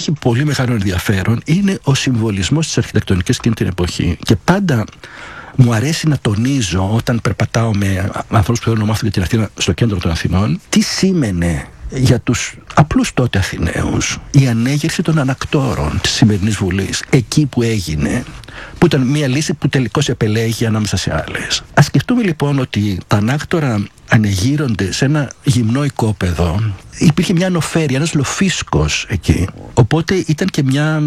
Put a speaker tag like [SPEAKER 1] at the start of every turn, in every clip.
[SPEAKER 1] έχει πολύ μεγάλο ενδιαφέρον είναι ο συμβολισμός της αρχιτεκτονικής εκείνη την εποχή. Και πάντα μου αρέσει να τονίζω, όταν περπατάω με ανθρώπους που θέλουν να μάθουν για την Αθήνα στο κέντρο των Αθηνών, τι σήμαινε για τους απλούς τότε Αθηναίους η ανέγερση των ανακτόρων της σημερινής Βουλής, εκεί που έγινε, που ήταν μια λύση που τελικώς επελέγει ανάμεσα σε άλλες. Ας σκεφτούμε λοιπόν ότι τα ανάκτορα ανεγείρονται σε ένα γυμνό οικόπεδο. Υπήρχε μια ανοφέρεια, ένας λοφίσκος εκεί. Οπότε ήταν και μια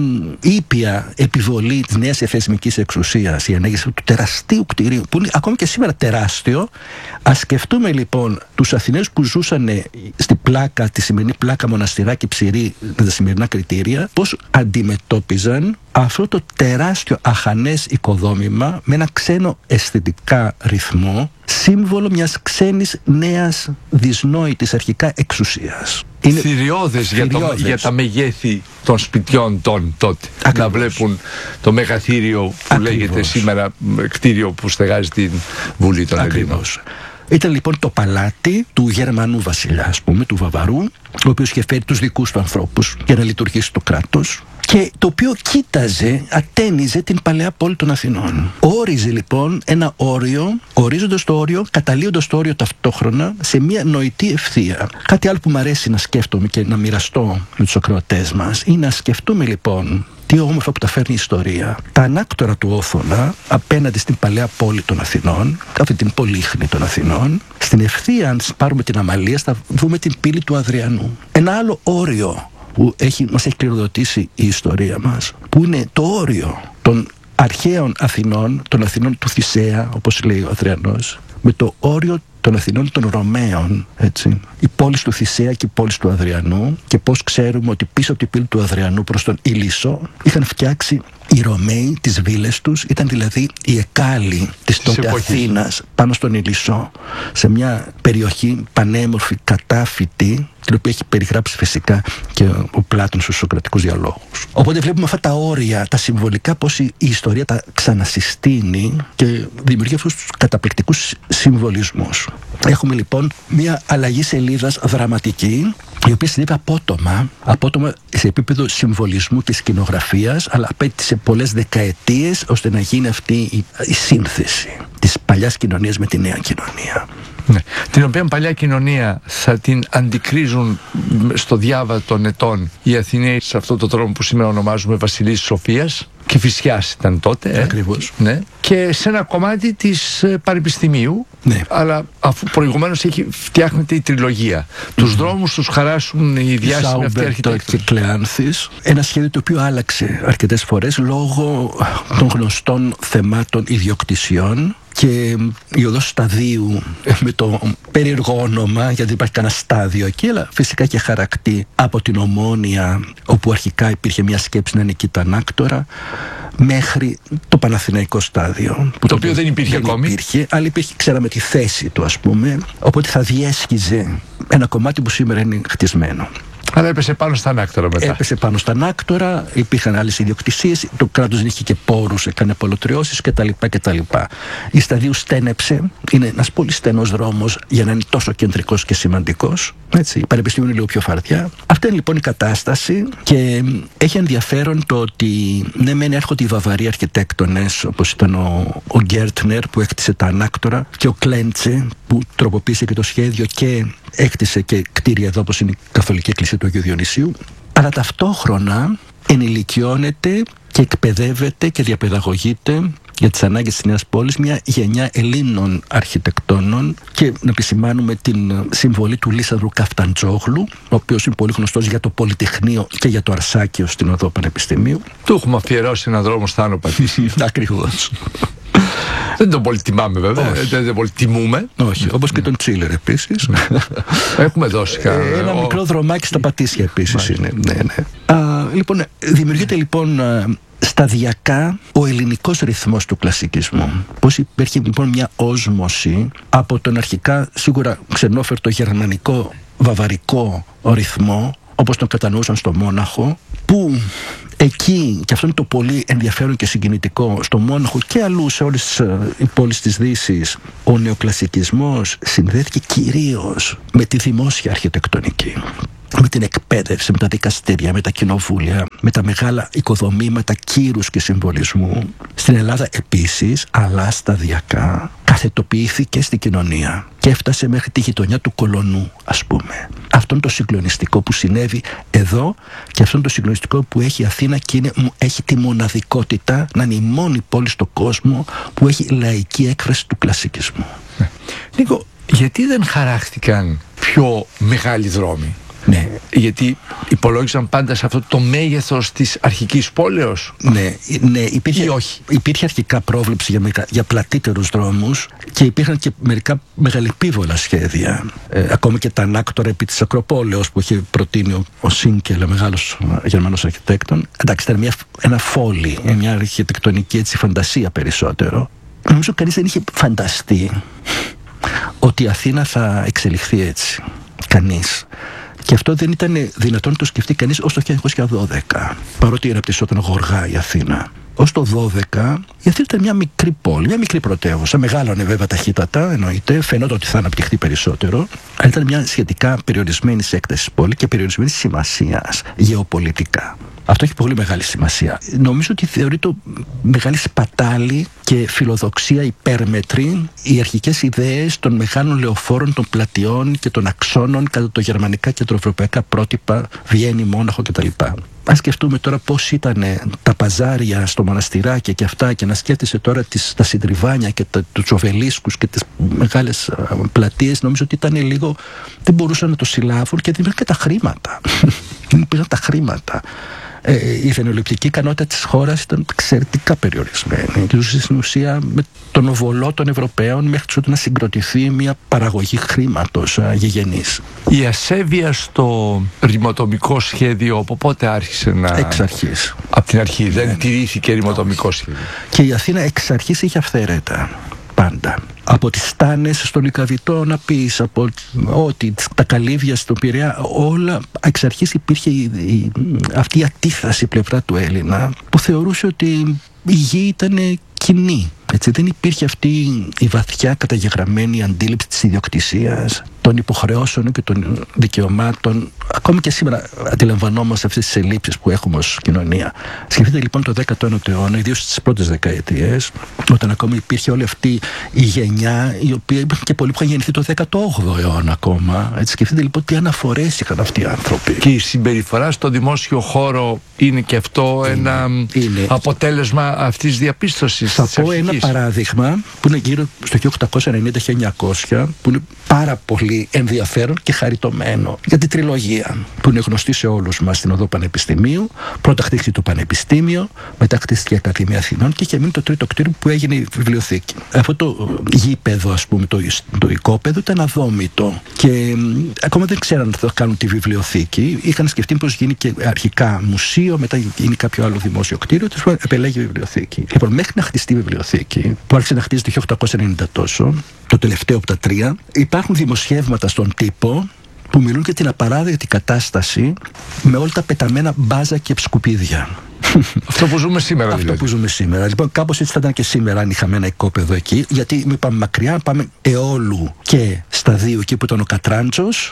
[SPEAKER 1] ήπια επιβολή της νέας εθεσμικής εξουσίας, η ανέγερση του τεραστίου κτηρίου, που είναι ακόμη και σήμερα τεράστιο. Ας σκεφτούμε λοιπόν τους Αθηναίους που ζούσαν στη πλάκα, τη σημερινή πλάκα Μοναστηράκη Ψηρή, με τα σημερινά κριτήρια, πώς αντιμετώπιζαν αυτό το τεράστιο αχανές οικοδόμημα με ένα ξένο αισθητικά ρυθμό, σύμβολο μιας ξένης νέας δυσνόητης αρχικά εξουσίας.
[SPEAKER 2] Είναι θηριώδες για τα μεγέθη των σπιτιών τότε. Ακριβώς. Να βλέπουν το μεγαθύριο που λέγεται σήμερα κτίριο που στεγάζει την Βουλή των Ελλήνων.
[SPEAKER 1] Ήταν λοιπόν το παλάτι του Γερμανού βασιλιά, ας πούμε, του Βαβαρού, ο οποίος είχε φέρει τους δικούς του ανθρώπους για να λειτουργήσει το κράτος, και το οποίο κοίταζε, ατένιζε την παλαιά πόλη των Αθηνών. Όριζε λοιπόν ένα όριο, ορίζοντας το όριο, καταλύοντας το όριο ταυτόχρονα σε μια νοητή ευθεία. Κάτι άλλο που μου αρέσει να σκέφτομαι και να μοιραστώ με τους ακροατές μας είναι να σκεφτούμε λοιπόν τι όμορφα που τα φέρνει η ιστορία. Τα ανάκτορα του Όθωνα απέναντι στην παλαιά πόλη των Αθηνών, αυτή την πολύχνη των Αθηνών, στην ευθεία, αν πάρουμε την Αμαλία, θα δούμε την πύλη του Αδριανού. Ένα άλλο όριο που μας έχει κληροδοτήσει η ιστορία μας, που είναι το όριο των αρχαίων Αθηνών, των Αθηνών του Θησέα, όπως λέει ο Αδριανός, με το όριο των Αθηνών των Ρωμαίων, έτσι. Η πόλη του Θησέα και η πόλη του Αδριανού, και πώς ξέρουμε ότι πίσω από την πύλη του Αδριανού προς τον Ηλισσό είχαν φτιάξει οι Ρωμαίοι τις βίλες τους, ήταν δηλαδή η εκάλη της τότε Αθήνας πάνω στον Ηλισσό, σε μια περιοχή πανέμορφη, κατάφυτη, την οποία έχει περιγράψει φυσικά και ο Πλάτων στους Σοκρατικούς διαλόγους. Οπότε βλέπουμε αυτά τα όρια, τα συμβολικά, πώς η ιστορία τα ξανασυστήνει και δημιουργεί αυτούς τους καταπληκτικούς συμβολισμούς. Έχουμε λοιπόν μια αλλαγή σελίδας δραματική, η οποία συνέβη απότομα σε επίπεδο συμβολισμού και σκηνογραφίας, αλλά απέτησε πολλές δεκαετίες ώστε να γίνει αυτή η σύνθεση της παλιάς κοινωνίας με τη νέα κοινωνία.
[SPEAKER 2] Ναι. Την οποία παλιά κοινωνία θα την αντικρίζουν στο διάβα των ετών οι Αθηναίοι σε αυτόν τον τρόπο που σήμερα ονομάζουμε Βασιλής Σοφίας και Φυσιάς ήταν τότε.
[SPEAKER 1] Ακριβώς.
[SPEAKER 2] Ναι. Και σε ένα κομμάτι της Πανεπιστημίου,
[SPEAKER 1] ναι.
[SPEAKER 2] Αλλά αφού προηγουμένως φτιάχνεται η τριλογία. Τους δρόμους τους χαράσουν οι διάσημοι αυτοί αρχιτέκτονες.
[SPEAKER 1] Και Κλεάνθης, ένα σχέδιο το οποίο άλλαξε αρκετές φορές λόγω των γνωστών θεμάτων ιδιοκτησιών και η οδός σταδίου με το περίεργο όνομα, γιατί υπάρχει κανένα στάδιο εκεί, αλλά φυσικά και χαρακτή από την Ομόνοια, όπου αρχικά υπήρχε μια σκέψη να είναι εκεί τα ανάκτορα, μέχρι το Παναθηναϊκό στάδιο.
[SPEAKER 2] Το οποίο δεν υπήρχε ακόμη.
[SPEAKER 1] Υπήρχε, αλλά υπήρχε, ξέραμε τη θέση του, ας πούμε, οπότε θα διέσχιζε ένα κομμάτι που σήμερα είναι χτισμένο.
[SPEAKER 2] Αλλά έπεσε πάνω στα ανάκτορα μετά.
[SPEAKER 1] Έπεσε πάνω στα ανάκτορα, υπήρχαν άλλες ιδιοκτησίες, το κράτος δεν είχε και πόρους, έκανε απολωτριώσεις κτλ. Η Σταδίου στένεψε, είναι ένας πολύ στενός δρόμος για να είναι τόσο κεντρικός και σημαντικός. Έτσι, η Πανεπιστήμιο είναι λίγο πιο φαρδιά. Αυτή είναι λοιπόν η κατάσταση και έχει ενδιαφέρον το ότι ναι, μεν έρχονται οι Βαβαροί αρχιτέκτονες, όπως ήταν ο Γκέρτνερ που έκτισε τα ανάκτορα και ο Κλέντσε που τροποποίησε και το σχέδιο και έκτισε και κτίρια εδώ, όπως είναι η Καθολική Εκκλησία του Αγίου Διονυσίου, αλλά ταυτόχρονα ενηλικιώνεται και εκπαιδεύεται και διαπαιδαγωγείται για τις ανάγκες της νέας πόλης μια γενιά Ελλήνων αρχιτεκτόνων, και να επισημάνουμε την συμβολή του Λίσανδρου Καφταντζόγλου, ο οποίος είναι πολύ γνωστός για το Πολυτεχνείο και για το Αρσάκιο στην οδό Πανεπιστημίου.
[SPEAKER 2] Του έχουμε αφιερώσει έναν δρόμο στα Άνω Πατήσια.
[SPEAKER 1] Ακριβώς.
[SPEAKER 2] Δεν τον πολύ τιμάμε βέβαια, δεν πολύ τιμούμε.
[SPEAKER 1] Όχι, όπως και τον Τσίλερ επίσης.
[SPEAKER 2] Έχουμε δώσει
[SPEAKER 1] ένα μικρό δρομάκι στα Πατήσια επίσης είναι. Ναι. Λοιπόν, δημιουργείται λοιπόν σταδιακά ο ελληνικός ρυθμός του κλασικισμού. Πώς υπήρχε λοιπόν μια όσμωση από τον αρχικά σίγουρα ξενόφερτο γερμανικό βαβαρικό ρυθμό, όπως τον κατανοούσαν στο Μόναχο, που εκεί, και αυτό είναι το πολύ ενδιαφέρον και συγκινητικό, στο Μόναχο και αλλού σε όλες τις πόλεις της Δύσης, ο νεοκλασικισμός συνδέθηκε κυρίως με τη δημόσια αρχιτεκτονική, με την εκπαίδευση, με τα δικαστήρια, με τα κοινοβούλια. με τα μεγάλα οικοδομήματα κύρους και συμβολισμού, στην Ελλάδα επίσης, αλλά σταδιακά καθετοποιήθηκε στην κοινωνία και έφτασε μέχρι τη γειτονιά του Κολονού, ας πούμε. Αυτό είναι το συγκλονιστικό που συνέβη εδώ και αυτό είναι το συγκλονιστικό που έχει η Αθήνα και έχει τη μοναδικότητα να είναι η μόνη πόλη στον κόσμο που έχει λαϊκή έκφραση του κλασικισμού.
[SPEAKER 2] Νίκο, γιατί δεν χαράχτηκαν πιο μεγάλοι δρόμοι?
[SPEAKER 1] Ναι.
[SPEAKER 2] Γιατί υπολόγισαν πάντα σε αυτό το μέγεθος της αρχικής πόλεως.
[SPEAKER 1] Ναι, υπήρχε αρχικά πρόβλεψη για πλατύτερους δρόμους και υπήρχαν και μερικά μεγαλεπίβολα σχέδια. Ακόμα και τα ανάκτορα επί της Ακροπόλεως που είχε προτείνει ο Σίνκελ, ο μεγάλος Γερμανός αρχιτέκτον. Εντάξει, ήταν ένα φόλι, μια αρχιτεκτονική έτσι, φαντασία περισσότερο. Νομίζω κανείς δεν είχε φανταστεί ότι η Αθήνα θα εξελιχθεί έτσι. Κανείς. Και αυτό δεν ήταν δυνατόν να το σκεφτεί κανείς ως το 1912, παρότι αναπτυσσόταν γοργά η Αθήνα. Ως το 12 η Αθήνα ήταν μια μικρή πόλη, μια μικρή πρωτεύουσα. Μεγάλωνε βέβαια ταχύτατα, εννοείται, φαινόταν ότι θα αναπτυχθεί περισσότερο. Αλλά ήταν μια σχετικά περιορισμένη έκταση πόλη και περιορισμένη σημασία γεωπολιτικά. Αυτό έχει πολύ μεγάλη σημασία. Νομίζω ότι θεωρείται μεγάλη σπατάλη και φιλοδοξία υπέρμετρη οι αρχικές ιδέες των μεγάλων λεωφόρων, των πλατιών και των αξώνων κατά το γερμανικά και ευρωπαϊκά πρότυπα, Βιέννη, Μόναχο κτλ. Ας σκεφτούμε τώρα πώς ήταν τα παζάρια στο Μοναστηράκι και αυτά, και να σκέφτεσαι τώρα τα συντριβάνια και τους οβελίσκους και τις μεγάλες πλατείες. Νομίζω ότι ήταν λίγο, δεν μπορούσαν να το συλλάβουν και δεν υπήρχαν και τα χρήματα. Δεν υπήρχαν τα χρήματα. Η εθνοληπτική ικανότητα της χώρας ήταν εξαιρετικά περιορισμένη και ζούσε στην ουσία με τον οβολό των Ευρωπαίων μέχρι ώστε να συγκροτηθεί μια παραγωγή χρήματος γηγενής.
[SPEAKER 2] Η ασέβεια στο ρημοτομικό σχέδιο από πότε άρχισε να...
[SPEAKER 1] Εξ αρχής.
[SPEAKER 2] Από την αρχή δεν τηρήθηκε ρημοτομικό σχέδιο.
[SPEAKER 1] Και η Αθήνα εξ αρχής είχε αυθαίρετα. Πάντα. Από τις στάνες στον Ικαβητό να πεις, από ό,τι, τα καλύβια στον Πειραιά, όλα εξ αρχής υπήρχε αυτή η αντίθεση πλευρά του Έλληνα που θεωρούσε ότι η γη ήταν κοινή. Έτσι, δεν υπήρχε αυτή η βαθιά καταγεγραμμένη αντίληψη της ιδιοκτησίας, των υποχρεώσεων και των δικαιωμάτων. Ακόμη και σήμερα αντιλαμβανόμαστε αυτές τις ελλείψεις που έχουμε ως κοινωνία. Σκεφτείτε λοιπόν το 19ο αιώνα, ιδίως στις πρώτες δεκαετίες, όταν ακόμη υπήρχε όλη αυτή η γενιά, η οποία υπήρχε και πολλοί που είχαν γεννηθεί το 18ο αιώνα ακόμα. Έτσι, σκεφτείτε λοιπόν τι αναφορές είχαν αυτοί οι άνθρωποι.
[SPEAKER 2] Και η συμπεριφορά στο δημόσιο χώρο είναι και αυτό ένα αποτέλεσμα αυτής της διαπίστωσης.
[SPEAKER 1] Θα πω ένα παράδειγμα που είναι γύρω στο 1890-1900, που είναι πάρα πολύ ενδιαφέρον και χαριτωμένο για την τριλογία που είναι γνωστή σε όλους μας στην οδό Πανεπιστημίου. Πρώτα χτίστηκε το Πανεπιστήμιο, μετά χτίστηκε η Ακαδημία Αθηνών και είχε μείνει το τρίτο κτίριο που έγινε η βιβλιοθήκη. Αυτό το γήπεδο, ας πούμε, το οικόπεδο ήταν αδόμητο και ακόμα δεν ξέραν αν θα κάνουν τη βιβλιοθήκη. Είχαν σκεφτεί πως γίνει και αρχικά μουσείο, μετά γίνει κάποιο άλλο δημόσιο κτίριο, τέλος επελέγει η βιβλιοθήκη. Λοιπόν, μέχρι να χτιστεί η βιβλιοθήκη, που άρχισε να χτίζεται το 1890 τόσο, το τελευταίο από τα τρία, υπάρχουν δημοσιεύματα στον τύπο που μιλούν για την απαράδεκτη κατάσταση με όλα τα πεταμένα μπάζα και σκουπίδια.
[SPEAKER 2] Αυτό που ζούμε σήμερα δηλαδή.
[SPEAKER 1] Αυτό που ζούμε σήμερα. Λοιπόν, κάπως έτσι θα ήταν και σήμερα αν είχαμε ένα οικόπεδο εκεί, γιατί μην πάμε μακριά, πάμε Εόλου και Σταδίου, εκεί που ήταν ο Κατράντσος,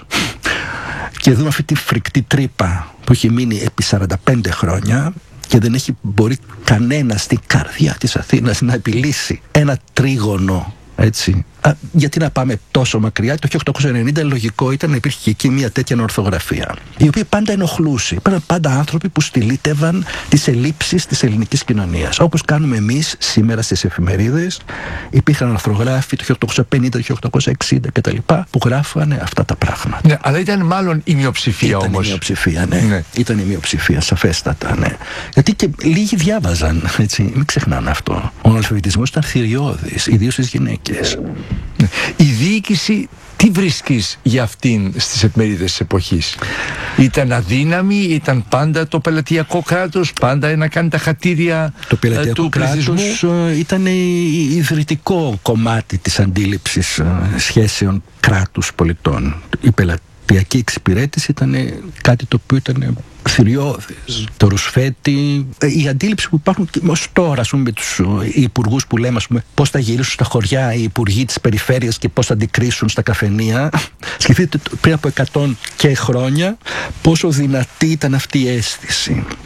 [SPEAKER 1] και δούμε αυτή τη φρικτή τρύπα που έχει μείνει επί 45 χρόνια και δεν έχει μπορεί κανένα στην καρδιά της Αθήνας να επιλύσει ένα τρίγωνο, έτσι. Γιατί να πάμε τόσο μακριά? Το 1890 λογικό ήταν να υπήρχε και εκεί μια τέτοια ορθογραφία, η οποία πάντα ενοχλούσε. Υπήρχαν πάντα άνθρωποι που στυλίτευαν τις ελλείψεις της ελληνικής κοινωνίας. Όπως κάνουμε εμείς σήμερα στις εφημερίδες, υπήρχαν αρθρογράφοι το 1850, το 1860 κτλ. Που γράφανε αυτά τα πράγματα.
[SPEAKER 2] Ναι, αλλά ήταν μάλλον η μειοψηφία όμως.
[SPEAKER 1] Ήταν η μειοψηφία, ναι. Ήταν η μειοψηφία, σαφέστατα, ναι. Γιατί και λίγοι διάβαζαν, έτσι. Μην ξεχνάμε αυτό. Ο αλφαβητισμός ήταν θηριώδης, ιδίως στις γυναίκες.
[SPEAKER 2] Η διοίκηση, τι βρίσκεις για αυτήν στις εφημερίδες της εποχής? Ήταν αδύναμη, ήταν πάντα το πελατειακό κράτος, πάντα να κάνει τα χατήρια του πληθυσμού? Το κράτος
[SPEAKER 1] ήταν ιδρυτικό κομμάτι της αντίληψης σχέσεων κράτους πολιτών. Η πελατειακή εξυπηρέτηση ήταν κάτι το οποίο ήταν θηριώδης. Το Ρουσφέτη, η αντίληψη που υπάρχουν ως τώρα, ας πούμε, με τους υπουργούς που λέμε, ας πούμε, πώς θα γυρίσουν στα χωριά οι υπουργοί της περιφέρειας και πώς θα αντικρίσουν στα καφενεία. Σκεφτείτε πριν από 100 και χρόνια πόσο δυνατή ήταν αυτή η αίσθηση.
[SPEAKER 2] Ναι.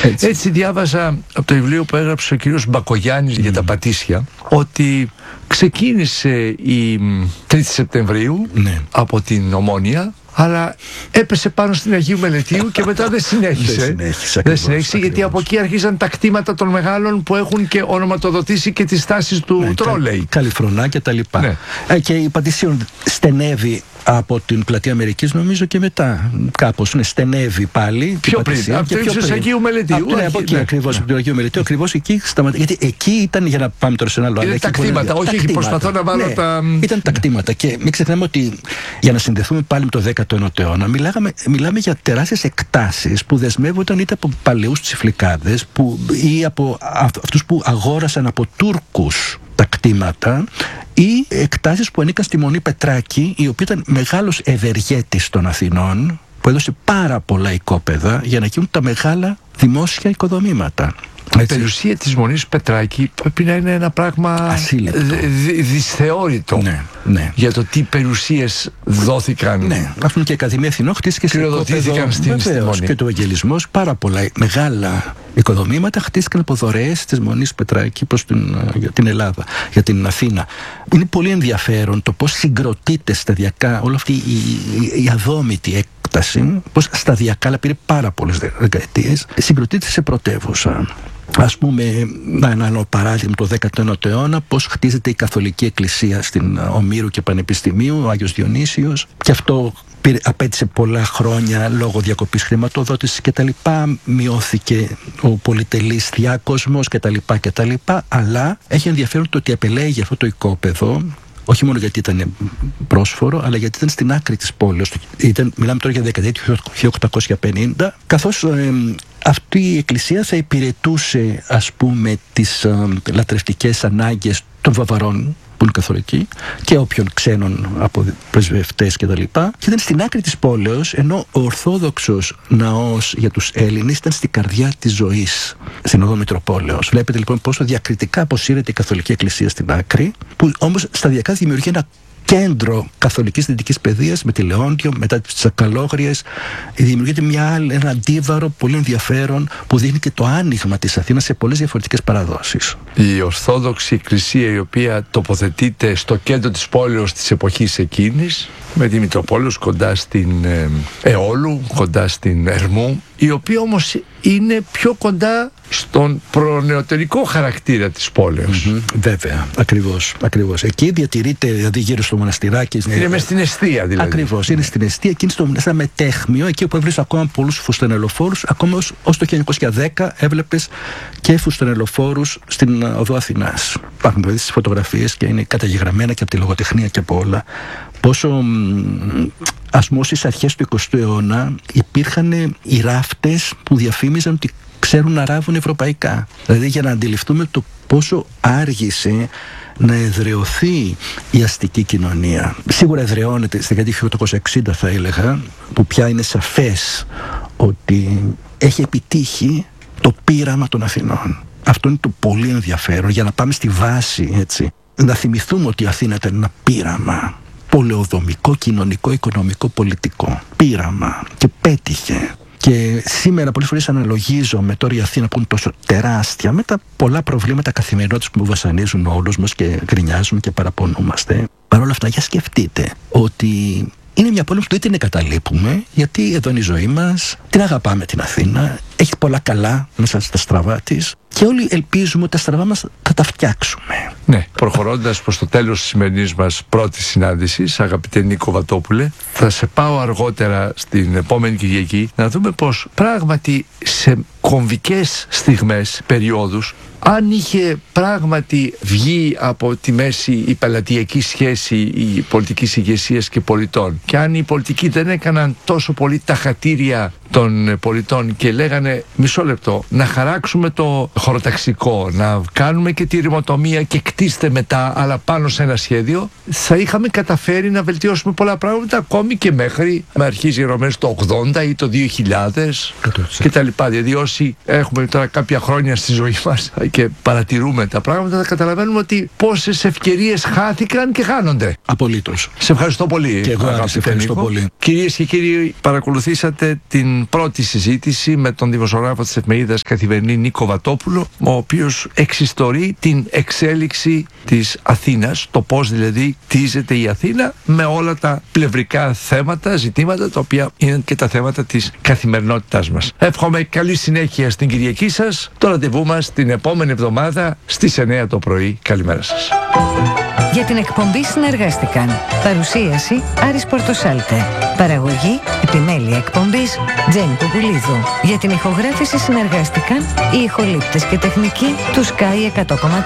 [SPEAKER 2] Έτσι διάβαζα από το βιβλίο που έγραψε ο κύριος Μπακογιάννης για τα Πατήσια, ότι ξεκίνησε η 3η Σεπτεμβρίου από την Ομόνια, αλλά έπεσε πάνω στην Αγίου Μελετίου και μετά δεν συνέχισε. Δεν συνέχισε γιατί από εκεί αρχίζαν τα κτήματα των μεγάλων που έχουν και ονοματοδοτήσει και τις στάσεις του τρόλεϊ.
[SPEAKER 1] Καλυφρονά και τα λοιπά. Και η Πατησίων στενεύει από την Πλατεία Αμερικής, νομίζω, και μετά κάπως στενεύει πάλι.
[SPEAKER 2] Πιο πριν, από την Αγίου Μελετίου.
[SPEAKER 1] Από εκεί ακριβώς, από την Αγίου Μελετίου, ακριβώς εκεί σταματάει. Γιατί εκεί ήταν, για να πάμε τώρα σε ένα άλλο.
[SPEAKER 2] Είναι τα κτήματα, όχι, προσπαθώ να βάλω τα.
[SPEAKER 1] Ήταν τα κτήματα. Και μην ξεχνάμε ότι για να συνδεθούμε πάλι με το 19ο αιώνα, μιλάμε για τεράστιες εκτάσεις που δεσμεύονταν είτε από παλαιούς τσιφλικάδες ή από αυτούς που αγόρασαν από Τούρκους τα κτήματα, ή εκτάσεις που ανήκαν στη Μονή Πετράκη, η οποία ήταν μεγάλος ευεργέτης των Αθηνών, που έδωσε πάρα πολλά οικόπεδα για να γίνουν τα μεγάλα δημόσια οικοδομήματα.
[SPEAKER 2] Η περιουσία της Μονής Πετράκη πρέπει να είναι ένα πράγμα δυσθεώρητο για το τι περιουσίες δόθηκαν.
[SPEAKER 1] Αυτό είναι και η Ακαδημία Αθηνών, χτίστηκε σε οικόπεδο, βεβαίως, και το Ευαγγελισμός. Πάρα πολλά μεγάλα οικοδομήματα χτίστηκαν από δωρεές της Μονής Πετράκη προς την Ελλάδα, για την Αθήνα. Είναι πολύ ενδιαφέρον το πώς συγκροτείται σταδιακά όλη αυτή η αδόμητη έκταση, πώς σταδιακά, αλλά πήρε πάρα πολλές δεκαετίες, συγκροτείται σε πρωτεύουσα. Ας πούμε, ένα άλλο παράδειγμα, το 19ο αιώνα, πώς χτίζεται η Καθολική Εκκλησία στην Ομήρου και Πανεπιστημίου, ο Άγιος Διονύσιος, και αυτό απέτησε πολλά χρόνια λόγω διακοπής χρηματοδότησης κτλ. Μειώθηκε ο πολυτελής διάκοσμος κτλ. Αλλά έχει ενδιαφέρον το ότι επελέγει αυτό το οικόπεδο, όχι μόνο γιατί ήταν πρόσφορο, αλλά γιατί ήταν στην άκρη της πόλης. Μιλάμε τώρα για δεκαετία του 1850, καθώς αυτή η εκκλησία θα υπηρετούσε, ας πούμε, τις λατρευτικές ανάγκες των Βαβαρών, που είναι καθολικοί, και όποιων ξένων από πρεσβευτές κτλ. Και ήταν στην άκρη της πόλεως, ενώ ο Ορθόδοξος ναός για τους Έλληνες ήταν στην καρδιά της ζωής, στην οδό Μητροπόλεως. Βλέπετε λοιπόν πόσο διακριτικά αποσύρεται η Καθολική Εκκλησία στην άκρη, που όμως σταδιακά δημιουργεί ένα κέντρο καθολικής δυτικής παιδείας με τη Λεόντιο, μετά τις Ακαλόγριες. Δημιουργείται ένα αντίβαρο πολύ ενδιαφέρον που δείχνει και το άνοιγμα της Αθήνας σε πολλές διαφορετικές παραδόσεις.
[SPEAKER 2] Η Ορθόδοξη Εκκλησία, η οποία τοποθετείται στο κέντρο της πόλεως της εποχής εκείνης, με τη Μητροπόλεως κοντά στην Αιώλου, κοντά στην Ερμού, η οποία όμως είναι πιο κοντά στον προνεωτερικό χαρακτήρα της πόλεως.
[SPEAKER 1] Βέβαια, ακριβώς. Εκεί διατηρείται, δηλαδή γύρω στο μοναστηράκι.
[SPEAKER 2] Είναι μες στην εστία δηλαδή.
[SPEAKER 1] Ακριβώς, είναι στην εστία, εκεί είναι στο μετέχμιο, εκεί όπου έβλεπες ακόμα πολλούς φουστανελοφόρους, ακόμα ως το 1910 έβλεπες και φουστανελοφόρους στην οδό Αθηνάς. Υπάρχουν δηλαδή στις φωτογραφίες και είναι καταγεγραμμένα και από τη λογοτεχνία και από όλα. Πόσο, ας πούμε, στις αρχές του 20ου αιώνα υπήρχαν οι ράφτες που διαφήμιζαν ότι ξέρουν να ράβουν ευρωπαϊκά. Δηλαδή, για να αντιληφθούμε το πόσο άργησε να εδραιωθεί η αστική κοινωνία. Σίγουρα εδραιώνεται στη δεκαετία του 1860, θα έλεγα, που πια είναι σαφές ότι έχει επιτύχει το πείραμα των Αθηνών. Αυτό είναι το πολύ ενδιαφέρον, για να πάμε στη βάση, έτσι. Να θυμηθούμε ότι η Αθήνα ήταν ένα πείραμα. Πολεοδομικό, κοινωνικό, οικονομικό, πολιτικό πείραμα, και πέτυχε. Και σήμερα πολλές φορές αναλογίζομαι τώρα η Αθήνα που είναι τόσο τεράστια, με τα πολλά προβλήματα καθημερινότητας που βασανίζουν όλους μας και γκρινιάζουμε και παραπονούμαστε. Παρ' όλα αυτά, για σκεφτείτε ότι είναι μια πόλη που δεν την εγκαταλείπουμε, γιατί εδώ είναι η ζωή μας, την αγαπάμε την Αθήνα, έχει πολλά καλά μέσα στα στραβά της και όλοι ελπίζουμε ότι τα στραβά μας θα τα φτιάξουμε.
[SPEAKER 2] Ναι, προχωρώντας προς το τέλος της σημερινής μας πρώτης συνάντησης, αγαπητέ Νίκο Βατόπουλε, θα σε πάω αργότερα στην επόμενη Κυριακή να δούμε πως πράγματι σε κομβικές στιγμές, περιόδους, αν είχε πράγματι βγει από τη μέση η πελατειακή σχέση η πολιτικής ηγεσίας και πολιτών, και αν οι πολιτικοί δεν έκαναν τόσο πολύ τα χατήρια των πολιτών και λέγανε μισό λεπτό, να χαράξουμε το χωροταξικό, να κάνουμε και τη ρημοτομία και κτίστε μετά, αλλά πάνω σε ένα σχέδιο, θα είχαμε καταφέρει να βελτιώσουμε πολλά πράγματα, ακόμη και μέχρι να αρχίζει οι Ρωμές το 80 ή το 2000 κτλ. Δηλαδή όσοι έχουμε τώρα κάποια χρόνια στη ζωή μας και παρατηρούμε τα πράγματα, θα καταλαβαίνουμε ότι πόσες ευκαιρίες χάθηκαν και χάνονται.
[SPEAKER 1] Απολύτως.
[SPEAKER 2] Σε ευχαριστώ πολύ.
[SPEAKER 1] Και εγώ σε ευχαριστώ πολύ.
[SPEAKER 2] Κυρίες και κύριοι, παρακολουθήσατε την πρώτη συζήτηση με τον δημοσιογράφο της εφημερίδας Καθημερινή Νίκο Βατόπουλο, ο οποίος εξιστορεί την εξέλιξη της Αθήνας, το πώς δηλαδή τίζεται η Αθήνα με όλα τα πλευρικά θέματα, ζητήματα, τα οποία είναι και τα θέματα της καθημερινότητάς μας. Εύχομαι καλή συνέχεια στην Κυριακή σας. Το ραντεβού μας την επόμενη εβδομάδα στις 9 το πρωί. Καλημέρα σας.
[SPEAKER 3] Για την εκπομπή συνεργάστηκαν παρουσίαση Άρης Πορτοσάλτε, παραγωγή επιμέλεια εκπομπής Τζέννη Κουκουλίδου. Για την ηχογράφηση συνεργάστηκαν οι ηχολήπτες και τεχνικοί του Sky 100,3.